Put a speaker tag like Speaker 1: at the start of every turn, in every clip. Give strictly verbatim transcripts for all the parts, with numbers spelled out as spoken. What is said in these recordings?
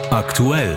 Speaker 1: Aktuell.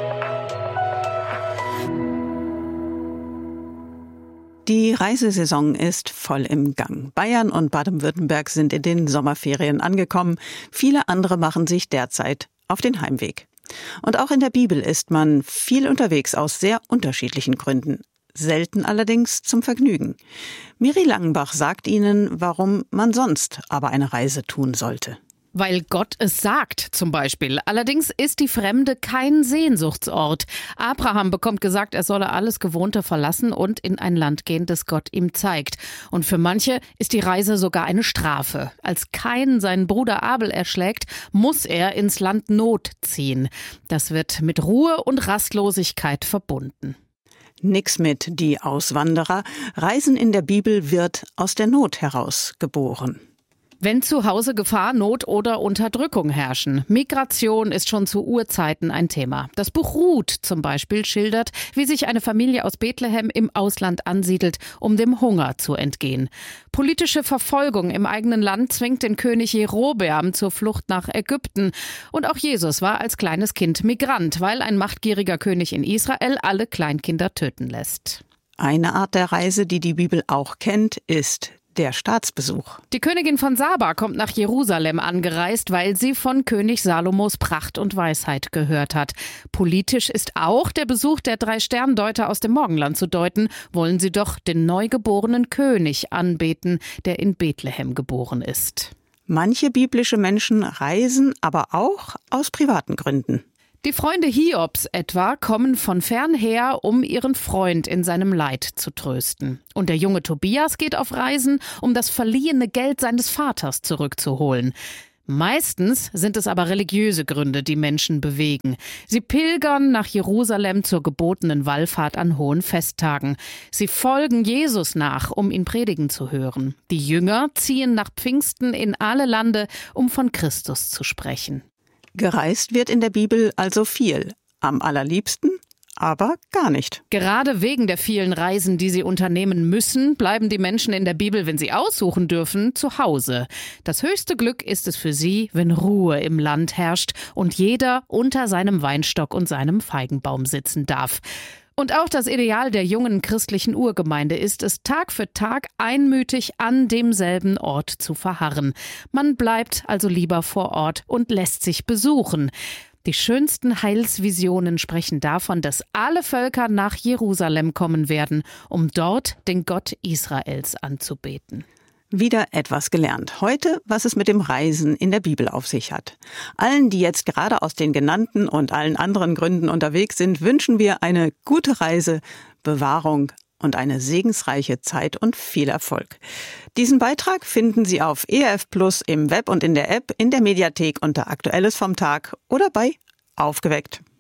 Speaker 2: Die Reisesaison ist voll im Gang. Bayern und Baden-Württemberg sind in den Sommerferien angekommen. Viele andere machen sich derzeit auf den Heimweg. Und auch in der Bibel ist man viel unterwegs aus sehr unterschiedlichen Gründen. Selten allerdings zum Vergnügen. Miri Langenbach sagt Ihnen, warum man sonst aber eine Reise tun sollte.
Speaker 3: Weil Gott es sagt, zum Beispiel. Allerdings ist die Fremde kein Sehnsuchtsort. Abraham bekommt gesagt, er solle alles Gewohnte verlassen und in ein Land gehen, das Gott ihm zeigt. Und für manche ist die Reise sogar eine Strafe. Als Kain seinen Bruder Abel erschlägt, muss er ins Land Not ziehen. Das wird mit Ruhe und Rastlosigkeit verbunden.
Speaker 2: Nix mit die Auswanderer. Reisen in der Bibel wird aus der Not heraus geboren.
Speaker 3: Wenn zu Hause Gefahr, Not oder Unterdrückung herrschen. Migration ist schon zu Urzeiten ein Thema. Das Buch Ruth zum Beispiel schildert, wie sich eine Familie aus Bethlehem im Ausland ansiedelt, um dem Hunger zu entgehen. Politische Verfolgung im eigenen Land zwingt den König Jerobeam zur Flucht nach Ägypten. Und auch Jesus war als kleines Kind Migrant, weil ein machtgieriger König in Israel alle Kleinkinder töten lässt.
Speaker 2: Eine Art der Reise, die die Bibel auch kennt, ist der Staatsbesuch.
Speaker 3: Die Königin von Saba kommt nach Jerusalem angereist, weil sie von König Salomos Pracht und Weisheit gehört hat. Politisch ist auch der Besuch der drei Sterndeuter aus dem Morgenland zu deuten, wollen sie doch den neugeborenen König anbeten, der in Bethlehem geboren ist.
Speaker 2: Manche biblische Menschen reisen aber auch aus privaten Gründen.
Speaker 3: Die Freunde Hiobs etwa kommen von fern her, um ihren Freund in seinem Leid zu trösten. Und der junge Tobias geht auf Reisen, um das verliehene Geld seines Vaters zurückzuholen. Meistens sind es aber religiöse Gründe, die Menschen bewegen. Sie pilgern nach Jerusalem zur gebotenen Wallfahrt an hohen Festtagen. Sie folgen Jesus nach, um ihn predigen zu hören. Die Jünger ziehen nach Pfingsten in alle Lande, um von Christus zu sprechen.
Speaker 2: Gereist wird in der Bibel also viel. Am allerliebsten aber gar nicht.
Speaker 3: Gerade wegen der vielen Reisen, die sie unternehmen müssen, bleiben die Menschen in der Bibel, wenn sie aussuchen dürfen, zu Hause. Das höchste Glück ist es für sie, wenn Ruhe im Land herrscht und jeder unter seinem Weinstock und seinem Feigenbaum sitzen darf. Und auch das Ideal der jungen christlichen Urgemeinde ist es, Tag für Tag einmütig an demselben Ort zu verharren. Man bleibt also lieber vor Ort und lässt sich besuchen. Die schönsten Heilsvisionen sprechen davon, dass alle Völker nach Jerusalem kommen werden, um dort den Gott Israels anzubeten.
Speaker 2: Wieder etwas gelernt. Heute, was es mit dem Reisen in der Bibel auf sich hat. Allen, die jetzt gerade aus den genannten und allen anderen Gründen unterwegs sind, wünschen wir eine gute Reise, Bewahrung und eine segensreiche Zeit und viel Erfolg. Diesen Beitrag finden Sie auf E R F Plus im Web und in der App, in der Mediathek unter Aktuelles vom Tag oder bei Aufgeweckt.